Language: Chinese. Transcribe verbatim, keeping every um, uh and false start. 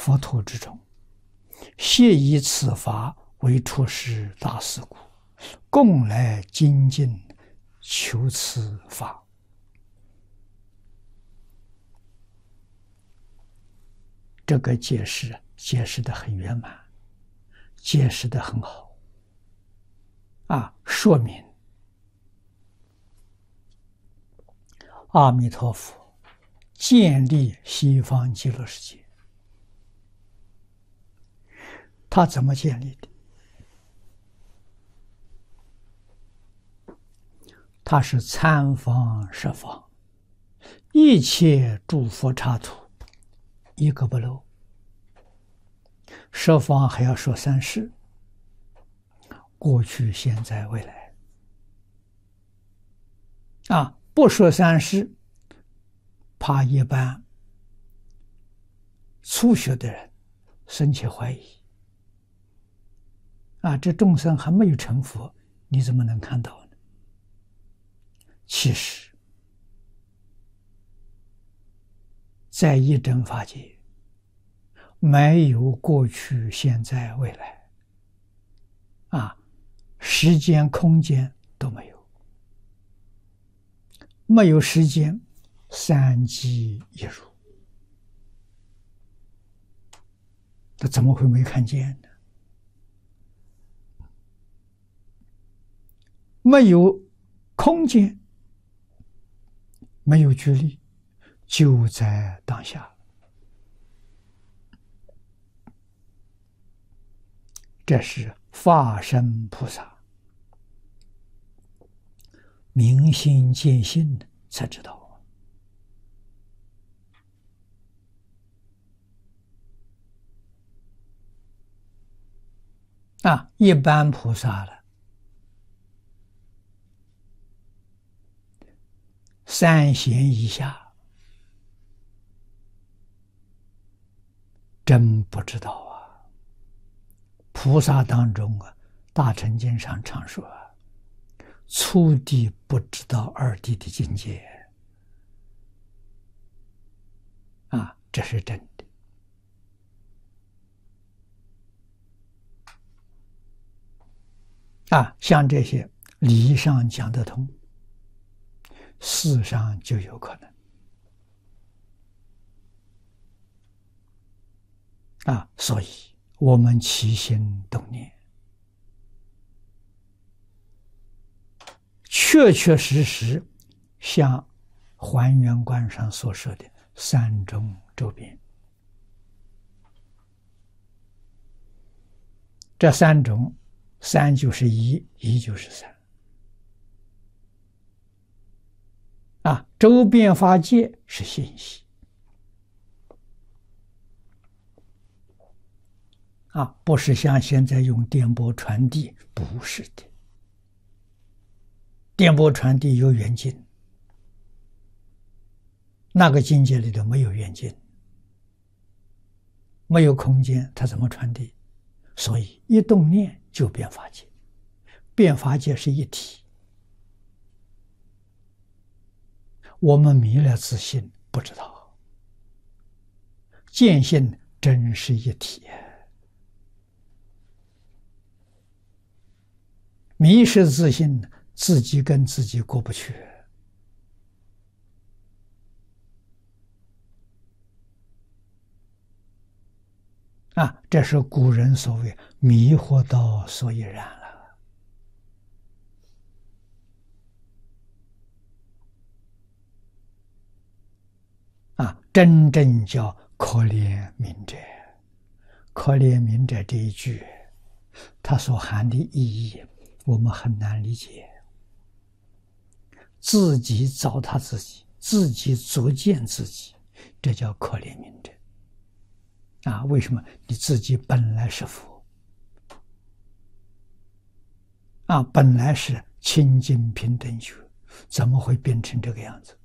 佛陀之中，谢以此法为出世大事故，共来精进求此法。这个解释解释的很圆满，解释的很好啊，说明阿弥陀佛建立西方极乐世界，他怎么建立的？他是参访十方，一切诸佛刹土，一个不漏。十方还要说三世，过去、现在、未来。啊，不说三世，怕一般初学的人生起怀疑。啊，这众生还没有成佛，你怎么能看到呢？其实，在一真法界，没有过去、现在、未来，啊，时间、空间都没有，没有时间，三机一如，那怎么会没看见呢？没有空间，没有距离，就在当下。这是法身菩萨明心见性才知道啊！一般菩萨了，三贤以下，真不知道啊。菩萨当中啊，大乘经上常说啊，初地不知道二地的境界啊，这是真的啊。像这些理上讲得通，事上就有可能啊。所以我们起心动念，确确实实像还原观上所说的三种周边，这三种，三就是一，一就是三啊。周边法界是信息啊，不是像现在用电波传递，不是的。电波传递有远近，那个境界里头没有远近，没有空间，它怎么传递？所以一动念就变法界，变法界是一体。我们迷了自信，不知道见性真是一体。迷失自信，自己跟自己过不去啊！这是古人所谓迷惑到所以然了啊！真正叫可怜悯者，可怜悯者这一句，它所含的意义我们很难理解。自己糟蹋自己，自己作践自己，这叫可怜悯者啊！为什么？你自己本来是佛啊，本来是清净平等觉，怎么会变成这个样子？